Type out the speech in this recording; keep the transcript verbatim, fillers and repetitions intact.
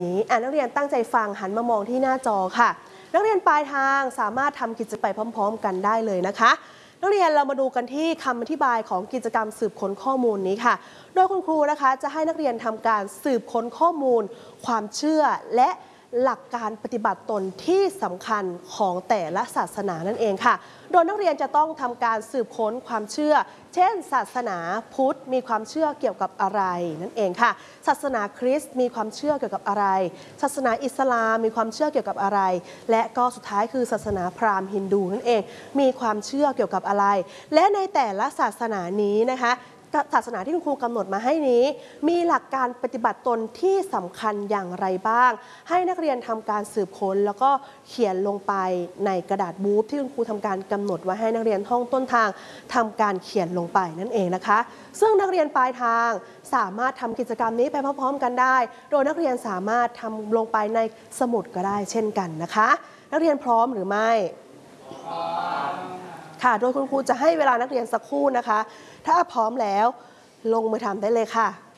นี้นักเรียนตั้งใจฟังหันมามองที่หน้าจอค่ะนักเรียนปลายทางสามารถทำกิจกรรมไปพร้อมๆกันได้เลยนะคะนักเรียนเรามาดูกันที่คำอธิบายของกิจกรรมสืบค้นข้อมูลนี้ค่ะโดยคุณครูนะคะจะให้นักเรียนทำการสืบค้นข้อมูลความเชื่อและหลักการปฏิบัติตนที่สำคัญของแต่ละศาสนานั่นเองค่ะโดยนักเรียนจะต้องทำการสืบค้นความเชื่อเช่นศาสนาพุทธมีความเชื่อเกี่ยวกับอะไรนั่นเองค่ะศาสนาคริสต์มีความเชื่อเกี่ยวกับอะไรศาสนาอิสลามมีความเชื่อเกี่ยวกับอะไรและก็สุดท้ายคือศาสนาพราหมณ์ฮินดูนั่นเองมีความเชื่อเกี่ยวกับอะไรและในแต่ละศาสนานี้นะคะศาสนาที่คุณครูกำหนดมาให้นี้มีหลักการปฏิบัติตนที่สำคัญอย่างไรบ้างให้นักเรียนทำการสืบค้นแล้วก็เขียนลงไปในกระดาษบูธที่คุณครูทำการกำหนดไว้ให้นักเรียนท่องต้นทางทำการเขียนลงไปนั่นเองนะคะซึ่งนักเรียนปลายทางสามารถทำกิจกรรมนี้ไปพร้อมๆกันได้โดยนักเรียนสามารถทำลงไปในสมุดก็ได้เช่นกันนะคะนักเรียนพร้อมหรือไม่ค่ะโดยคุณครูจะให้เวลานักเรียนสักครู่นะคะถ้าพร้อมแล้วลงมือทำได้เลยค่ะ